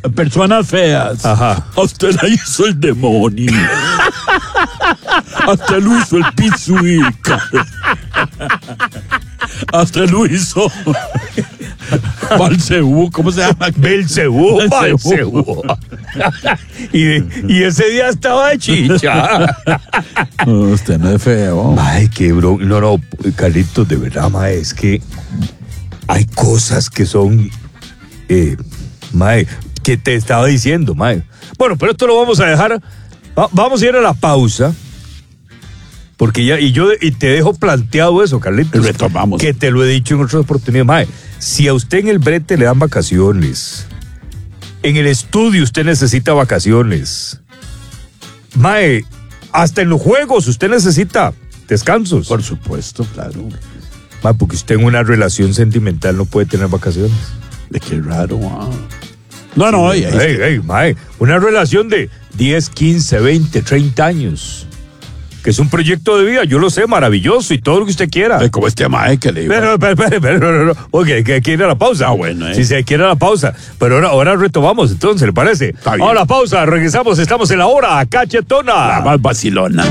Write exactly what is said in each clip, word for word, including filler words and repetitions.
personas feas. Ajá. A usted la hizo el demonio. Hasta lo hizo el Pizzuica. Hasta lo hizo Belcebú, ¿cómo se llama? Belcebú, Belcebú. y, y ese día estaba de chicha. No, usted no es feo. Ay, qué bro. No, no, Carlitos, de verdad, mae, es que hay cosas que son, eh, mae, que te estaba diciendo, mae. Bueno, pero esto lo vamos a dejar. Va, vamos a ir a la pausa. Porque ya, y yo y te dejo planteado eso, Carlitos. Retomamos. Que te lo he dicho en otras oportunidades, mae. Si a usted en el brete le dan vacaciones, en el estudio usted necesita vacaciones, mae, hasta en los juegos usted necesita descansos. Por supuesto, claro. Mae, porque usted en una relación sentimental no puede tener vacaciones. De qué raro, ah. No, no, Ey, es que- ey, mae, una relación de diez, quince, veinte, treinta años. Que es un proyecto de vida, yo lo sé, maravilloso y todo lo que usted quiera. es como este mae que le iba. Pero, pero, pero, pero, pero, no, ok, que hay que ir a la pausa. Ah, bueno, eh. Sí, sí, hay que ir a la pausa. Pero ahora, ahora retomamos, entonces, ¿le parece? Está bien. Ahora la pausa, regresamos, estamos en la hora cachetona. La más vacilona.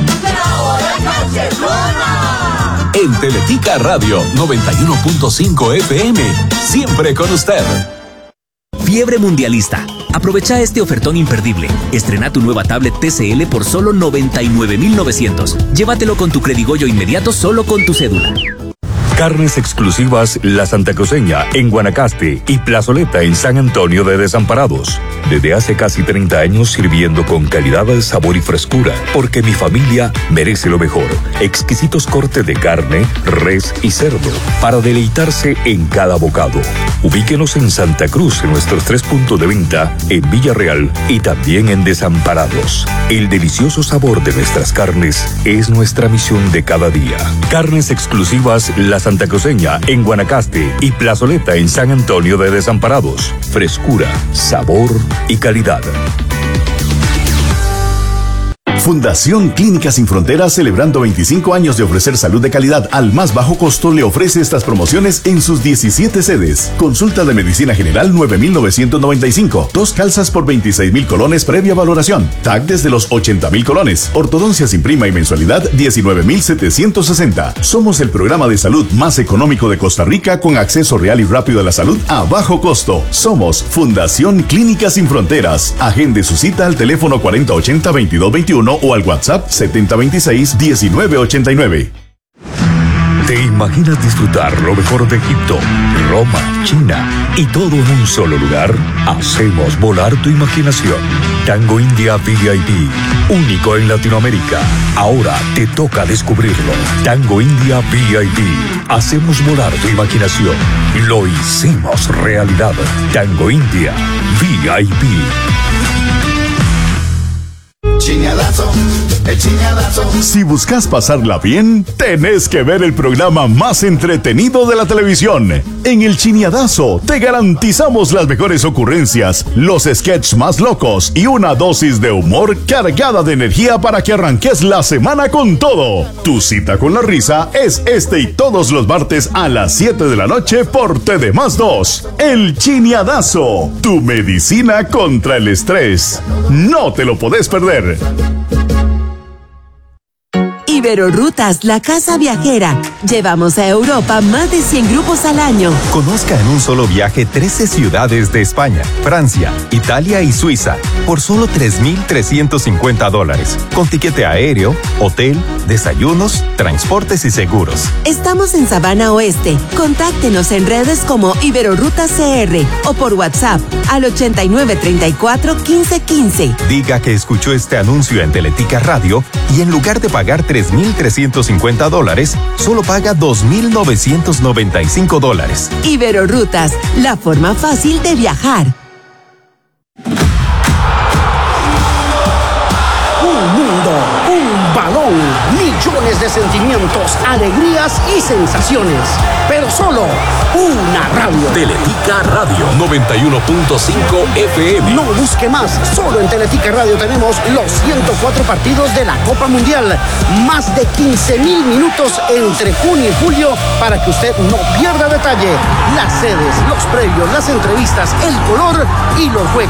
En Teletica Radio noventa y uno punto cinco F M, siempre con usted. Fiebre mundialista. Aprovecha este ofertón imperdible. Estrena tu nueva tablet T C L por solo noventa y nueve mil novecientos. Llévatelo con tu Credigollo inmediato solo con tu cédula. Carnes exclusivas La Santa Cruceña en Guanacaste y Plazoleta en San Antonio de Desamparados. Desde hace casi treinta años sirviendo con calidad, sabor y frescura, porque mi familia merece lo mejor. Exquisitos cortes de carne, res y cerdo para deleitarse en cada bocado. Ubíquenos en Santa Cruz en nuestros tres puntos de venta en Villarreal y también en Desamparados. El delicioso sabor de nuestras carnes es nuestra misión de cada día. Carnes exclusivas La Santa Cruceña en Guanacaste y Plazoleta en San Antonio de Desamparados. Frescura, sabor y calidad. Fundación Clínicas Sin Fronteras, celebrando veinticinco años de ofrecer salud de calidad al más bajo costo, le ofrece estas promociones en sus diecisiete sedes. Consulta de medicina general nueve mil novecientos noventa y cinco. Dos calzas por veintiséis mil colones previa valoración. T A C desde los ochenta mil colones. Ortodoncia sin prima y mensualidad diecinueve mil setecientos sesenta. Somos el programa de salud más económico de Costa Rica con acceso real y rápido a la salud a bajo costo. Somos Fundación Clínicas Sin Fronteras. Agende su cita al teléfono cuarenta ochenta veintidós veintiuno o al WhatsApp setenta veintiséis diecinueve ochenta y nueve. ¿Te imaginas disfrutar lo mejor de Egipto, Roma, China y todo en un solo lugar? Hacemos volar tu imaginación. Tango India V I P, único en Latinoamérica. Ahora te toca descubrirlo. Tango India V I P. Hacemos volar tu imaginación. Lo hicimos realidad. Tango India V I P. Chiñadazo, el chiñadazo. Si buscas pasarla bien, tenés que ver el programa más entretenido de la televisión. En el Chiñadazo te garantizamos las mejores ocurrencias, los sketches más locos y una dosis de humor cargada de energía para que arranques la semana con todo. Tu cita con la risa es este y todos los martes a las siete de la noche por T D más dos. El Chiñadazo, tu medicina contra el estrés. No te lo podés perder. Iberorrutas, la casa viajera. Llevamos a Europa más de cien grupos al año. Conozca en un solo viaje trece ciudades de España, Francia, Italia y Suiza por solo tres mil trescientos cincuenta dólares, con tiquete aéreo, hotel, desayunos, transportes y seguros. Estamos en Sabana Oeste. Contáctenos en redes como Iberorrutas C R o por WhatsApp al ochenta y nueve treinta y cuatro quince quince. Diga que escuchó este anuncio en Teletica Radio y en lugar de pagar tres mil trescientos cincuenta dólares, solo paga dos mil novecientos noventa y cinco dólares. Iberorrutas, la forma fácil de viajar. Un mundo, un balón, millones de sentimientos, alegrías y sensaciones. Pero solo una radio. Teletica Radio noventa y uno punto cinco F M. No busque más, solo en Teletica Radio tenemos los ciento cuatro partidos de la Copa Mundial. Más de quince mil minutos entre junio y julio para que usted no pierda detalle. Las sedes, los previos, las entrevistas, el color y los juegos.